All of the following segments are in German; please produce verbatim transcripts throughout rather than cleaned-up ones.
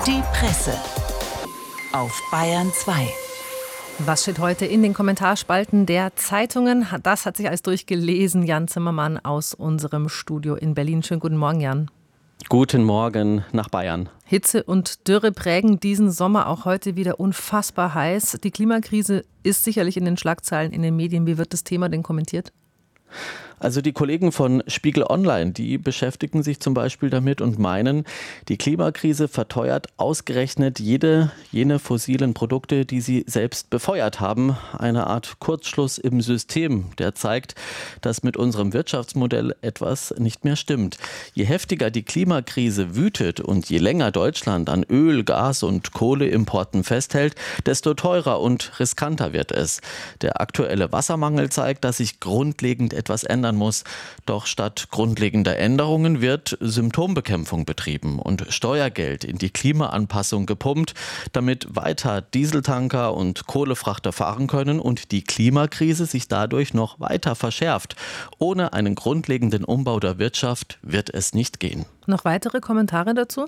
Die Presse auf Bayern zwei. Was steht heute in den Kommentarspalten der Zeitungen? Das hat sich alles durchgelesen. Jan Zimmermann aus unserem Studio in Berlin. Schönen guten Morgen, Jan. Guten Morgen nach Bayern. Hitze und Dürre prägen diesen Sommer, auch heute wieder unfassbar heiß. Die Klimakrise ist sicherlich in den Schlagzeilen in den Medien. Wie wird das Thema denn kommentiert? Also die Kollegen von Spiegel Online, die beschäftigen sich zum Beispiel damit und meinen, die Klimakrise verteuert ausgerechnet jede, jene fossilen Produkte, die sie selbst befeuert haben. Eine Art Kurzschluss im System, der zeigt, dass mit unserem Wirtschaftsmodell etwas nicht mehr stimmt. Je heftiger die Klimakrise wütet und je länger Deutschland an Öl, Gas und Kohleimporten festhält, desto teurer und riskanter wird es. Der aktuelle Wassermangel zeigt, dass sich grundlegend etwas ändern muss. Doch statt grundlegender Änderungen wird Symptombekämpfung betrieben und Steuergeld in die Klimaanpassung gepumpt, damit weiter Dieseltanker und Kohlefrachter fahren können und die Klimakrise sich dadurch noch weiter verschärft. Ohne einen grundlegenden Umbau der Wirtschaft wird es nicht gehen. Noch weitere Kommentare dazu?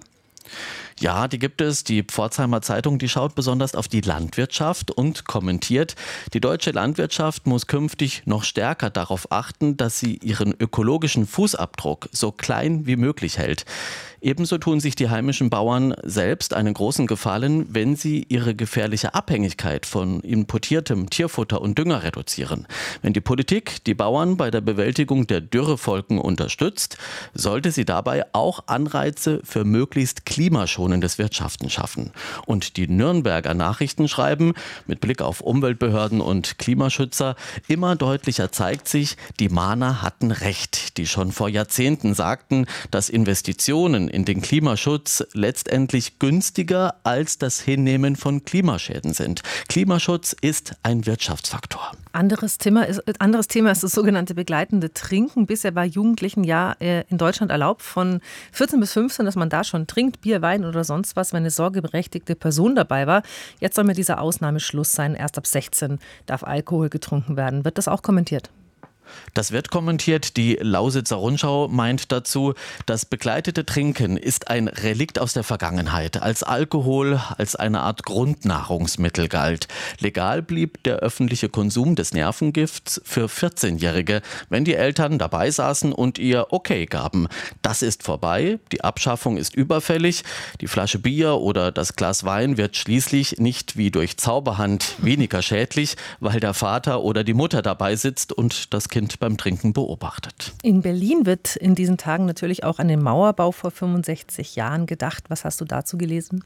Ja, die gibt es. Die Pforzheimer Zeitung, die schaut besonders auf die Landwirtschaft und kommentiert, die deutsche Landwirtschaft muss künftig noch stärker darauf achten, dass sie ihren ökologischen Fußabdruck so klein wie möglich hält. Ebenso tun sich die heimischen Bauern selbst einen großen Gefallen, wenn sie ihre gefährliche Abhängigkeit von importiertem Tierfutter und Dünger reduzieren. Wenn die Politik die Bauern bei der Bewältigung der Dürrefolgen unterstützt, sollte sie dabei auch Anreize für möglichst klimaschonendes Wirtschaften schaffen. Und die Nürnberger Nachrichten schreiben, mit Blick auf Umweltbehörden und Klimaschützer, immer deutlicher zeigt sich, die Mahner hatten recht, die schon vor Jahrzehnten sagten, dass Investitionen in den Klimaschutz letztendlich günstiger als das Hinnehmen von Klimaschäden sind. Klimaschutz ist ein Wirtschaftsfaktor. Anderes Thema ist, anderes Thema ist das sogenannte begleitende Trinken. Bisher war Jugendlichen ja in Deutschland erlaubt, von vierzehn bis fünfzehn, dass man da schon trinkt, Bier, Wein oder sonst was, wenn eine sorgeberechtigte Person dabei war. Jetzt soll mit dieser Ausnahme Schluss sein. Erst ab sechzehn darf Alkohol getrunken werden. Wird das auch kommentiert? Das wird kommentiert. Die Lausitzer Rundschau meint dazu, das begleitete Trinken ist ein Relikt aus der Vergangenheit, als Alkohol als eine Art Grundnahrungsmittel galt. Legal blieb der öffentliche Konsum des Nervengifts für vierzehnjährige, wenn die Eltern dabei saßen und ihr Okay gaben. Das ist vorbei, die Abschaffung ist überfällig, die Flasche Bier oder das Glas Wein wird schließlich nicht wie durch Zauberhand weniger schädlich, weil der Vater oder die Mutter dabei sitzt und das Kind beim Trinken beobachtet. In Berlin wird in diesen Tagen natürlich auch an den Mauerbau vor fünfundsechzig Jahren gedacht. Was hast du dazu gelesen?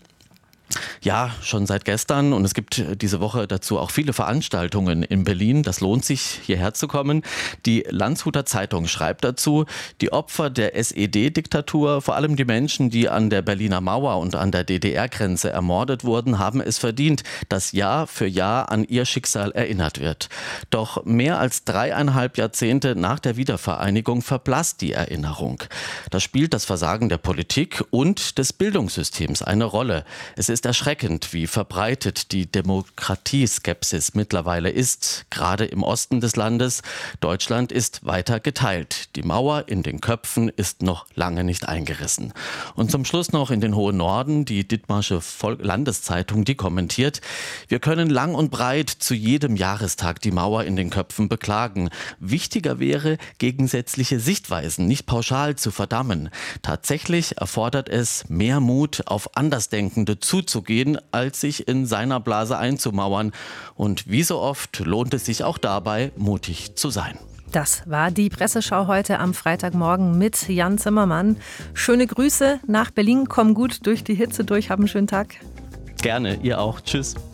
Ja, schon seit gestern, und es gibt diese Woche dazu auch viele Veranstaltungen in Berlin. Das lohnt sich, hierher zu kommen. Die Landshuter Zeitung schreibt dazu, die Opfer der S E D-Diktatur, vor allem die Menschen, die an der Berliner Mauer und an der D D R-Grenze ermordet wurden, haben es verdient, dass Jahr für Jahr an ihr Schicksal erinnert wird. Doch mehr als dreieinhalb Jahrzehnte nach der Wiedervereinigung verblasst die Erinnerung. Da spielt das Versagen der Politik und des Bildungssystems eine Rolle. Es ist erschreckend, wie verbreitet die Demokratieskepsis mittlerweile ist, gerade im Osten des Landes. Deutschland ist weiter geteilt. Die Mauer in den Köpfen ist noch lange nicht eingerissen. Und zum Schluss noch in den hohen Norden, die Dithmarsche Volk- Landeszeitung, die kommentiert, wir können lang und breit zu jedem Jahrestag die Mauer in den Köpfen beklagen. Wichtiger wäre, gegensätzliche Sichtweisen nicht pauschal zu verdammen. Tatsächlich erfordert es mehr Mut, auf Andersdenkende zuzugehen, als sich in seiner Blase einzumauern. Und wie so oft lohnt es sich auch dabei, mutig zu sein. Das war die Presseschau heute am Freitagmorgen mit Jan Zimmermann. Schöne Grüße nach Berlin, komm gut durch die Hitze durch, hab einen schönen Tag. Gerne, ihr auch. Tschüss.